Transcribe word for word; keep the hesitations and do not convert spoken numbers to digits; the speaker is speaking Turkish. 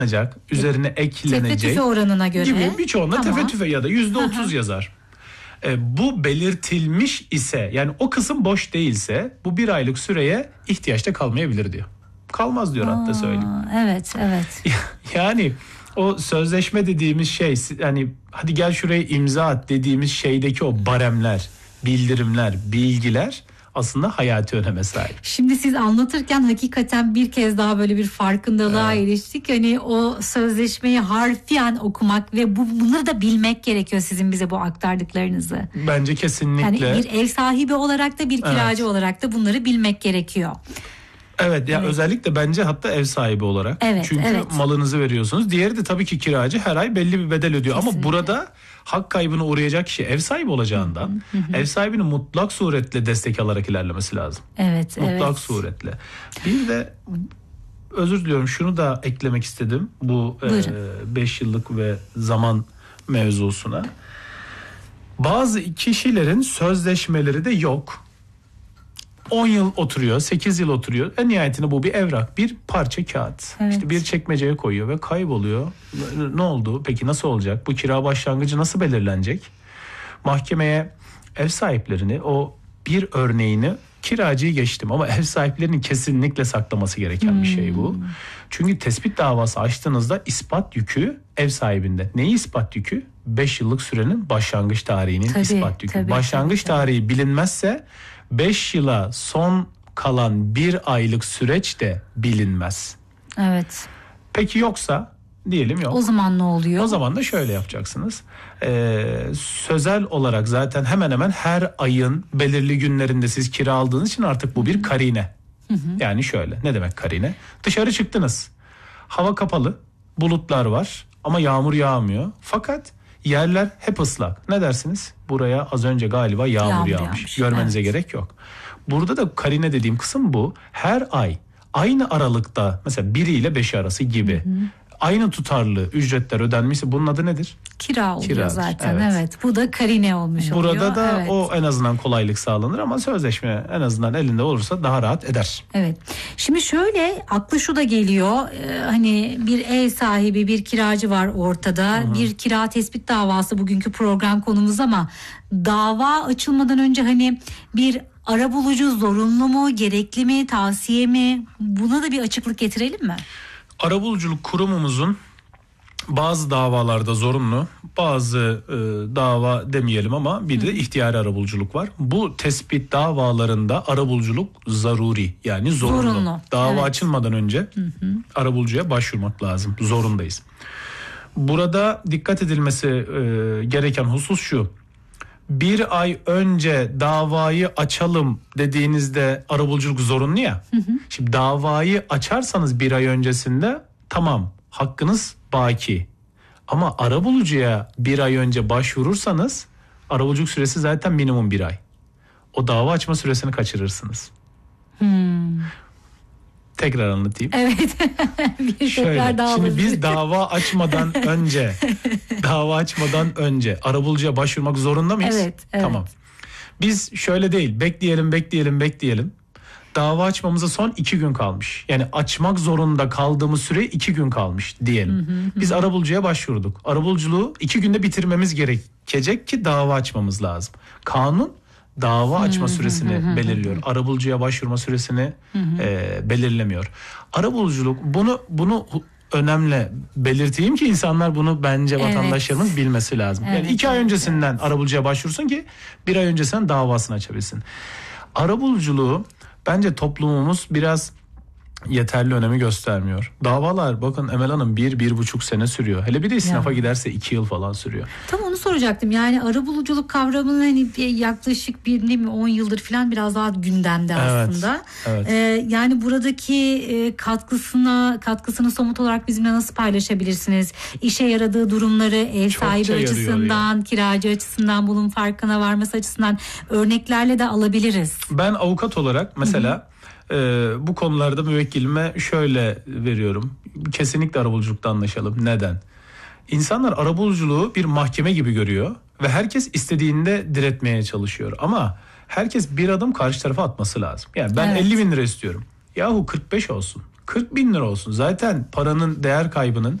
üzerine eklenecek tefe tüfe oranına göre gibi birçoğunda tamam. tefe tüfe ya da yüzde otuz yazar. E, bu belirtilmiş ise, yani o kısım boş değilse bu bir aylık süreye ihtiyaçta kalmayabilir diyor. Kalmaz diyor, hatta söyleyeyim. Evet, evet. Yani o sözleşme dediğimiz şey, hani hadi gel şuraya imza at dediğimiz şeydeki o baremler, bildirimler, bilgiler aslında hayati öneme sahip. Şimdi siz anlatırken hakikaten bir kez daha böyle bir farkındalığa evet. eriştik. Hani o sözleşmeyi harfiyen okumak ve bu bunları da bilmek gerekiyor, sizin bize bu aktardıklarınızı. Bence kesinlikle. Yani bir ev sahibi olarak da bir kiracı evet. olarak da bunları bilmek gerekiyor. Evet ya, evet. Özellikle bence hatta ev sahibi olarak. Evet, Çünkü evet. malınızı veriyorsunuz. Diğeri de tabii ki kiracı, her ay belli bir bedel ödüyor. Kesinlikle. Ama burada hak kaybına uğrayacak kişi ev sahibi olacağından hı hı. ev sahibinin mutlak suretle destek alarak ilerlemesi lazım. Evet, mutlak evet. suretle. Bir de özür diliyorum, şunu da eklemek istedim bu beş e, yıllık ve zaman mevzusuna. Bazı kişilerin sözleşmeleri de yok. on yıl oturuyor, sekiz yıl oturuyor. En nihayetinde bu bir evrak, bir parça kağıt. Evet. İşte bir çekmeceye koyuyor ve kayboluyor. Ne oldu? Peki nasıl olacak? Bu kira başlangıcı nasıl belirlenecek? Mahkemeye ev sahiplerini, o bir örneğini, kiracıyı geçtim ama ev sahiplerinin kesinlikle saklaması gereken hmm. bir şey bu. Çünkü tespit davası açtığınızda ispat yükü ev sahibinde. Neyi ispat yükü? beş yıllık sürenin başlangıç tarihinin tabii, ispat yükü. Tabii, başlangıç tabii, tarihi tabii. bilinmezse beş yıla son kalan bir aylık süreç de bilinmez. Evet. Peki yoksa diyelim yok. O zaman ne oluyor? O zaman da şöyle yapacaksınız. Ee, sözel olarak zaten hemen hemen her ayın belirli günlerinde siz kira aldığınız için artık bu bir karine. Hı hı. Yani şöyle, ne demek karine? Dışarı çıktınız. Hava kapalı, bulutlar var ama yağmur yağmıyor. Fakat yerler hep ıslak. Ne dersiniz? Buraya az önce galiba yağmur, yağmur yağmış. yağmış. Görmenize evet. gerek yok. Burada da karine dediğim kısım bu. Her ay aynı aralıkta, mesela biri ile beşi arası gibi hı hı. aynı tutarlı ücretler ödenmişse bunun adı nedir? Kira oluyor Kiradır. zaten. Evet. evet. Bu da karine olmuş Burada oluyor. Burada da evet. o en azından kolaylık sağlanır ama sözleşme en azından elinde olursa daha rahat eder. Evet. Şimdi şöyle, aklı şu da geliyor. Ee, hani bir ev sahibi, bir kiracı var ortada. Hı hı. Bir kira tespit davası bugünkü program konumuz ama dava açılmadan önce hani bir arabulucu zorunlu mu, gerekli mi, tavsiye mi? Buna da bir açıklık getirelim mi? Arabuluculuk kurumumuzun bazı davalarda zorunlu, bazı e, dava demeyelim ama bir de Hı. ihtiyari arabuluculuk var. Bu tespit davalarında arabuluculuk zaruri, yani zorunlu. zorunlu. Dava evet. açılmadan önce hı hı. arabulucuya başvurmak lazım. Zorundayız. Burada dikkat edilmesi e, gereken husus şu. Bir ay önce davayı açalım dediğinizde arabuluculuk zorunlu ya. Hı hı. Şimdi davayı açarsanız bir ay öncesinde tamam, hakkınız baki. Ama arabulucuya bir ay önce başvurursanız arabuluculuk süresi zaten minimum bir ay. O dava açma süresini kaçırırsınız. Hmm. Tekrar anlatayım. Evet. bir Şöyle, daha şimdi biz dava açmadan önce dava açmadan önce arabulucuya başvurmak zorunda mıyız? Evet, evet. Tamam. Biz şöyle değil, bekleyelim bekleyelim bekleyelim. Dava açmamıza son iki gün kalmış. Yani açmak zorunda kaldığımız süre iki gün kalmış diyelim. Hı hı hı. Biz arabulucuya başvurduk. Arabuluculuğu iki günde bitirmemiz gerekecek ki dava açmamız lazım. Kanun dava açma süresini hı hı hı belirliyor. Hı hı. Arabulucuya başvurma süresini hı hı. E, belirlemiyor. Arabuluculuk bunu bunu önemli belirteyim ki insanlar bunu bence evet. vatandaşlarımız bilmesi lazım. Evet, yani iki evet, ay öncesinden evet. arabulucuya başvursun ki bir ay öncesinden davasını açabilsin. Arabuluculuğu bence toplumumuz biraz yeterli önemi göstermiyor. Davalar bakın Emel Hanım bir, bir buçuk sene sürüyor. Hele bir de istinafa yani. giderse iki yıl falan sürüyor. Tam onu soracaktım. Yani arabuluculuk kavramını hani yaklaşık bir ne mi on yıldır falan biraz daha gündemde evet, aslında. Evet. Ee, yani buradaki e, katkısına katkısını somut olarak bizimle nasıl paylaşabilirsiniz? İşe yaradığı durumları ev Çok sahibi açısından, yani. kiracı açısından, bunun farkına varması açısından örneklerle de alabiliriz. Ben avukat olarak mesela Hı-hı. Ee, bu konularda müvekkilime şöyle veriyorum. Kesinlikle arabuluculukta anlaşalım. Neden? İnsanlar arabuluculuğu bir mahkeme gibi görüyor ve herkes istediğinde diretmeye çalışıyor. Ama herkes bir adım karşı tarafa atması lazım. Yani ben evet. elli bin lira istiyorum. Yahu kırk beş olsun, kırk bin lira olsun. Zaten paranın değer kaybının